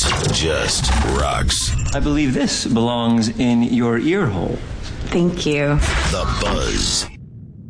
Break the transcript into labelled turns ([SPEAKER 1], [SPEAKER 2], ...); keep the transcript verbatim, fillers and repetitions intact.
[SPEAKER 1] just rocks.
[SPEAKER 2] I believe this belongs in your ear hole.
[SPEAKER 3] Thank you.
[SPEAKER 1] The Buzz